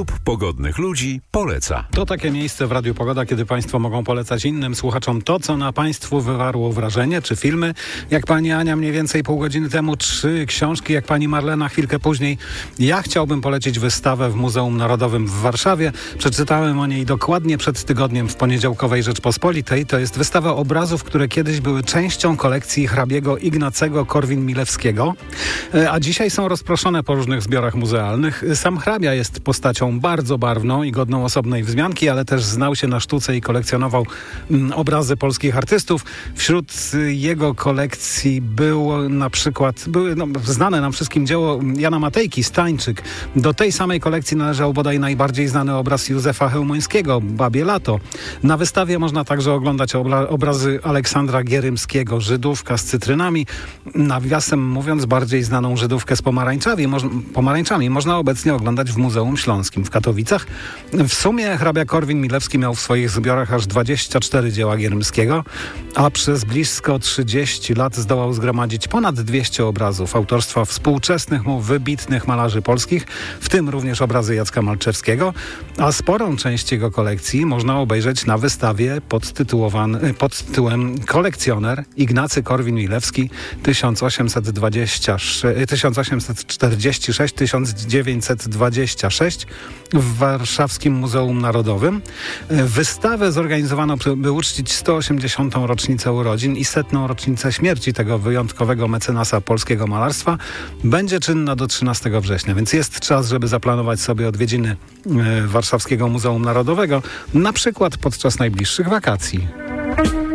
Klub Pogodnych Ludzi poleca. To takie miejsce w Radiu Pogoda, kiedy Państwo mogą polecać innym słuchaczom to, co na Państwu wywarło wrażenie, czy filmy, jak pani Ania mniej więcej pół godziny temu, czy książki, jak pani Marlena chwilkę później. Ja chciałbym polecić wystawę w Muzeum Narodowym w Warszawie. Przeczytałem o niej dokładnie przed tygodniem w poniedziałkowej Rzeczpospolitej. To jest wystawa obrazów, które kiedyś były częścią kolekcji hrabiego Ignacego Korwin-Milewskiego, a dzisiaj są rozproszone po różnych zbiorach muzealnych. Sam hrabia jest postacią bardzo barwną i godną osobnej wzmianki, ale też znał się na sztuce i kolekcjonował obrazy polskich artystów. Wśród jego kolekcji było na przykład znane nam wszystkim dzieło Jana Matejki, Stańczyk. Do tej samej kolekcji należał bodaj najbardziej znany obraz Józefa Chełmońskiego, Babie Lato. Na wystawie można także oglądać obrazy Aleksandra Gierymskiego, Żydówka z cytrynami. Nawiasem mówiąc, bardziej znaną Żydówkę z pomarańczami można obecnie oglądać w Muzeum Śląskim w Katowicach. W sumie hrabia Korwin-Milewski miał w swoich zbiorach aż 24 dzieła Gierymskiego, a przez blisko 30 lat zdołał zgromadzić ponad 200 obrazów autorstwa współczesnych mu wybitnych malarzy polskich, w tym również obrazy Jacka Malczewskiego, a sporą część jego kolekcji można obejrzeć na wystawie pod tytułem Kolekcjoner Ignacy Korwin-Milewski 1846-1926 w Warszawskim Muzeum Narodowym. Wystawę zorganizowano, by uczcić 180. rocznicę urodzin i 100. rocznicę śmierci tego wyjątkowego mecenasa polskiego malarstwa. Będzie czynna do 13 września, więc jest czas, żeby zaplanować sobie odwiedziny Warszawskiego Muzeum Narodowego, na przykład podczas najbliższych wakacji.